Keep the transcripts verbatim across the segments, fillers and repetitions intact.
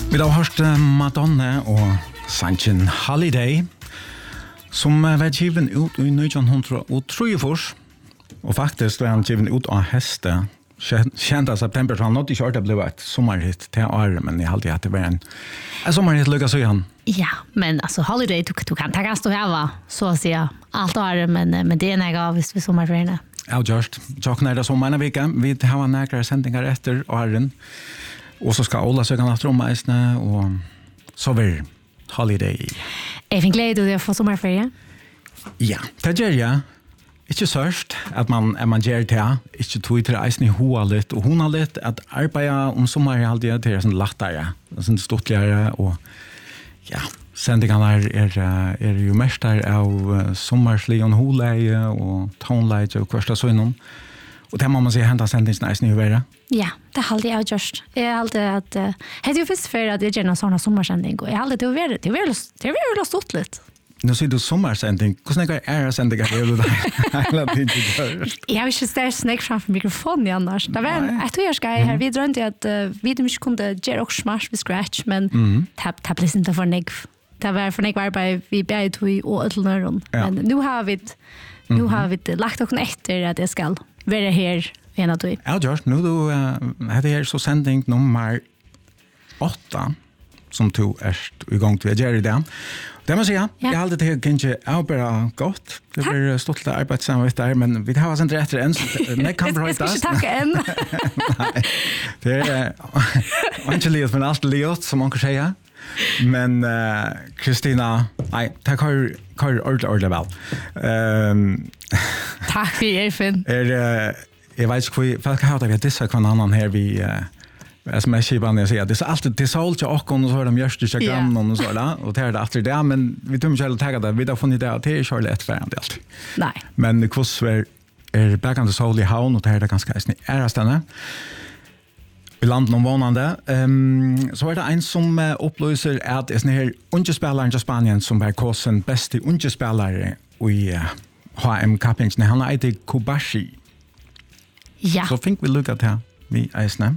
Vi har hørt Madonna og Sanchen Holiday, som var given ut i nitton trettiotre, og faktisk var han given ut av heste kjent av september, så han nådde ikke det ble et sommerhit til året, men jeg halte at det var en, en sommerhit lykkes så igjen. Ja, men alltså Holiday du, du kan ta stå här så att säga allt året, men men det är några visst vi sommarferien. Ja, just. Jag när det sommaren vecka, vi har några sändningar efter åren. Och så ska Ola söka efter om isne och så ver Holiday. Jag fick glädje du för sommarferien. Ja, det gör jag. Ikke sørst at man, at man gjør det, ikke tog til eisen i hoa litt, og hun har litt at arbeide om sommeren alltid til sånn lattere, sånn stortligere, og ja, sendingene er, er, er jo mest der av sommerslig og holeie og toneleie og hversta sånn. Og det må man si hentet sendingen eisen i huvudere. Ja, det har alltid jeg gjort. Jeg har alltid at, uh, jeg er jo først for at jeg gjør noen sånne sommersending, og jeg har alltid til å være, til å være, til å være stått litt. Nu sier du sommersending. Hvordan er det sending er det der? Jeg har ikke størst snakk framfor mikrofonen annars. Det var en ettergjørsgei her. Vi drømte at uh, vi ikke kunne gjøre også smart ved scratch, men mm. det ble ikke for negv. Det var for negv arbeid vi beid tog og ødelnøren. Ja. Men nu har vi nu mm-hmm. har vi lagt oss etter at jeg skal være her en av tog. Ja, George, nu du uh, er det her så sending nummer åtta som du er i gang til å gjøre det. Det må jeg si, ja. Jeg har alltid til kanskje avbæra godt. Det blir stått til arbeidssamarbeidet der, men vi har sendt etter en, det kan brøytas. Jeg skal ikke takke en. Nei, det er ikke livet, men alt livet, som man kan si. Men Kristina, uh, nei, takk har du ordentlig, ordentlig vel. Um, takk for jeg, Finn. Er, uh, jeg vet ikke hva, folk har det, vi har disse hver annen her, vi... Uh, Som jag säger när jag säger det är alltid det så alltid och och så har de görst i grannen och så där och det är det efter det men vi tror inte heller ta det vi har funnit det att det är så lätt för en del. Nej. Men kurs är är back on the soul i havn och det är det ganska är det stanna. Vi landar någon vånande. Ehm så är det en som uh, upplöser att det är här underspelaren i Spanien som var kosen bästa underspelare i uh, H M Cupping när han heter Kobashi. Ja. Så think vi look at här vi är snä.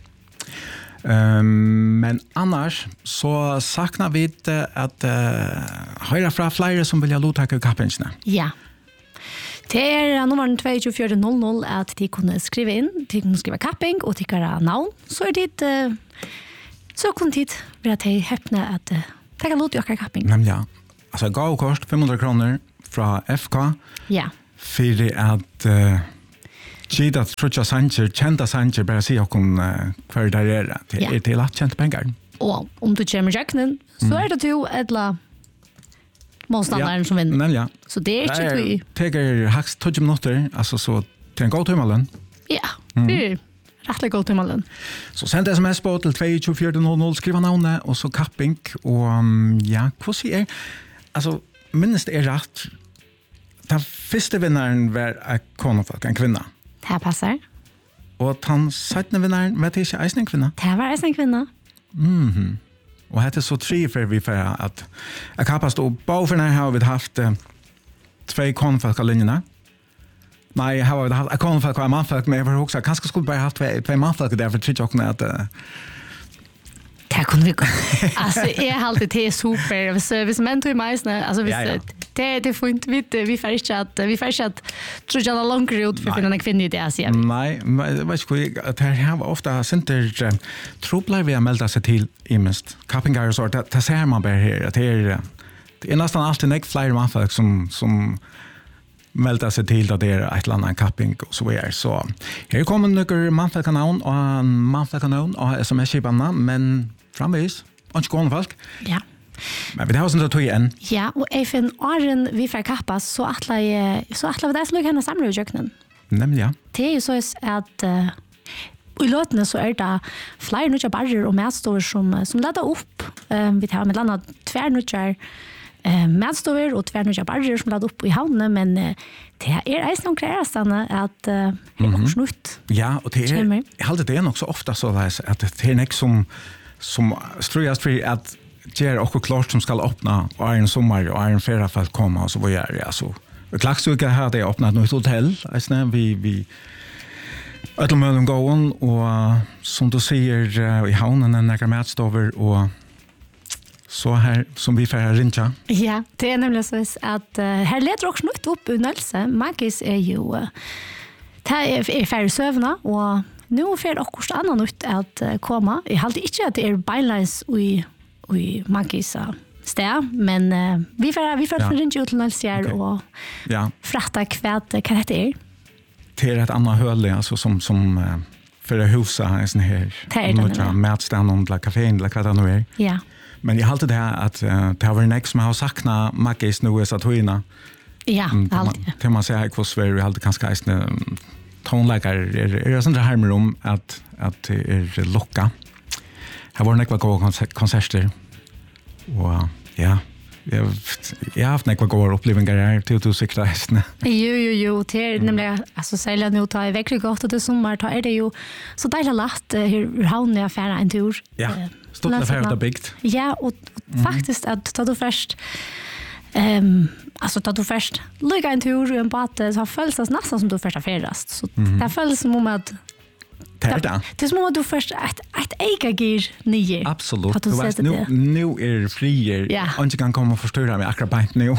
Um, men annars så saknar vi att uh, höra från flera som vill ha lottaka kappingsna. Ja. Det är nummer två fyra noll noll att de kunde skriva in, de kunde skriva kapping och tycka navn. Så är det uh, så kunde de vara till häpna att uh, ta lottaka kapping. Men ja, alltså gå kost femhundra kronor från F K. Ja. För att uh, Gida Trutja Sanchez, kända Sanchez, bara säga om hur det är. Det är till att kända pengar. Och om du kommer räknen så är det ju ett motståndaren som vinner. Men ja. Så det är inte vi. Det tar högst tjugo minuter, alltså så till en god timmalen. Ja, det är rätt god timmalen. Så send sms på till två två fyra noll noll, skriva navnet och så kapping och um, ja, vad säger alltså minst är rätt. Den första vinnaren var en konfolk, en kvinna. Det passar. Og han sattne vinnaren var det ikke eisen kvinna? Det var eisen kvinna. Mhm. Og det er så tre for vi for at jeg kappast og bauferne har vi haft uh, två konfolk av linjerna. Nei, her har vi haft en konfolk og en mannfolk, men jeg var også kanskje skulle bare haft två mannfolk der for tredje at uh, det kunde vi gå. Alltså är alltid det super. Hvis hvis man tror mig snä, alltså hvis ja, ja. det det får inte vi vi får inte att vi får inte att tror jag långt ut för en kvinna i det så. Nej, men vet du att här har ofta center trubblar vi att melda sig till i mest campingar så att det ser man bara här att det är det är nästan alltid näck flyger man folk som som melda sig till att det är ett land camping och så är så. Här kommer några manfolkanon och manfolkanon och sms-chiparna men framvis och skåne folk. Ja. Men vi har sånt att ta igen. Ja, och även åren vi får kappas så attla så attla vi det så kan samla utjöknen. Nämligen ja. Det är ju så att uh, i låtene så är det flera nya barrer och mätstover som som laddar upp. Uh, vi har med landa tvär nya eh mätstover och tvär nya barrer som laddar upp i havnen men uh, det är är någon krästande att uh, mm-hmm. är snutt. Ja, och det är jag håller det är också ofta så att det är näck som som ströjas för att ger och klart som ska öppna och en sommar och en färra för att komma och så vad gör jag så. Klaxvika har det öppnat något hotell. Alltså vi vi Ödel mölen gåen, og som du sier, uh, i havnen er nekker matstover, og så her, som vi får rinja. Ja, det er nemlig så at uh, her leder også nytt opp i Nølse. Magis er jo, uh, det er, er færre søvna, og nå får akkurat annet nytt at uh, komme. Jeg halte ikke at det er beinleis i, i Magis uh, sted, men uh, vi får, vi får ja. rinja ut til Nølse her, okay. og ja. fratta hva, hva dette er. Det er et annet høle, altså, som, som uh, for å husa en sånn her, noe matstand om til kaféen, eller hva det nå er. Ja. Men jeg halte det her at uh, det har vært nek som jeg har sakna Magis nå i Satuina. Ja, det har alltid. Til man sier hva sver, jeg halte kanskje eisne tonleikar, er det sånn det hermer om at, at det er lukka. Her var nekva gode konserter, og ja, jeg, jeg har haft nekva gode opplevingar her, til du sikkert eisne. Jo, jo, jo, det er nemlig, altså særlig nå tar jeg vekkert godt, og det sommer, tar er det jo så deilig lagt, her havner jeg færre en tur. Ja, stort det færre det bygd. Ja, og faktisk at da du først, um, altså da du først lykker en tur i en båt, så føles det nesten som du først har færrest. Så mm. det føles som om at det er det. Det er som om at du først et, et eget gir nye. Absolutt. Du vet, nu, nu er det frier. Ja. Og ikke kan komme og forstyrre meg akkurat beint nå.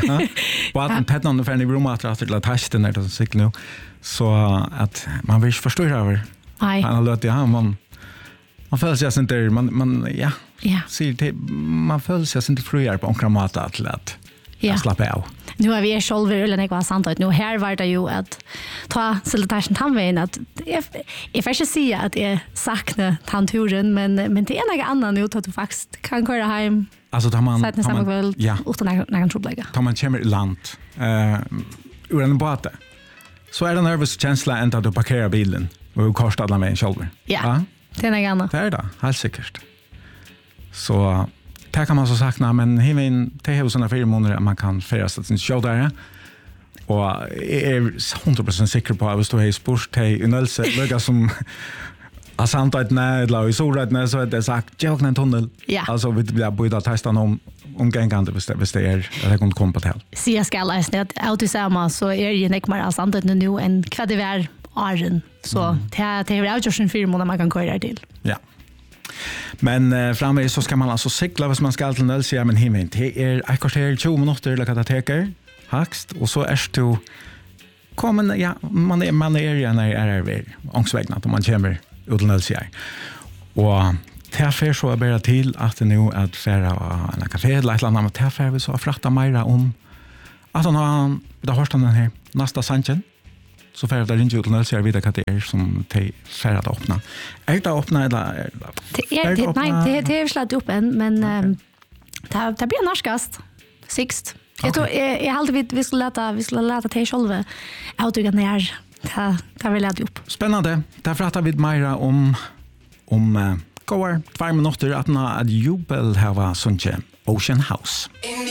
Båten pettene er ferdig i rommet til å testen er det sikkert nå. Så at man vil ikke forstyrre over. Nei. Han har løtt, ja, man, man føler seg ikke, man, man, ja, ja. Sier til, man føler seg ikke friere på omkring måte til at ja. slappe av. Nu har vi er selv eller jeg var sant at nu her var det jo at ta silitasjen tannveien at jeg, jeg får ikke si at jeg sakner tannturen, men, men det er noe annet nå at du faktisk kan køre hjem altså, tar man, sett samme kveld ja. uten noen troblegge. Tar man kommer i land uh, ur en båt så er det nervøs kjensla enn at du parkerer bilen og korset alle veien selv. Ja, ja, det er noe annet. Det er det, helt sikkert. Så det kan man så sakna, men himmelen, det er jo sånne fire måneder at man kan feire seg til show der. Og jeg er hundre prosent sikker på at hvis du har spurt til Nølse, lykke som har samtøytene, eller i solrøytene, så er det sagt, «Jøkne en tunnel». Ja. Altså, vi blir bøyda testene om omgengende hvis det, hvis det er, at jeg kunne komme på til. Sier jeg skal leise at av det samme, så er det ikke mer av samtøytene nå enn hva det er åren. Så mm. det er det avgjørs en fire måneder man kan køre til. Ja. Men uh, framveg så skal man altså sikla hvis man skal til Nølse, ja, men himmelen, det er akkurat her tjue minutter, eller hva det teker, hakst, og så er det jo kommen, ja, man er, man er igjen når jeg er ved ångsvegnet, og man kommer ut til Nølse her. Og det er så er bare til at det nå er færre av en kafé, eller et eller annet, men det er vi så har frakta mer om at han har, da har han den her, nasta sanchen, så får jeg da ringe ut til Nølse, jeg vet hva det er som de får det åpne. Er det åpne, eller er det, er det åpne? Nei, det, det er slett opp en, men okay. um, det, det blir norskast, sikst. Okay. Jeg tror, jeg, jeg halte vi, vi skulle lete, vi skulle lete til selv, jeg tror nær, det, det vil lete opp. Spennende, der prater vi mer om, om uh, går tvær minutter, at nå er jubel her var sånn Ocean House.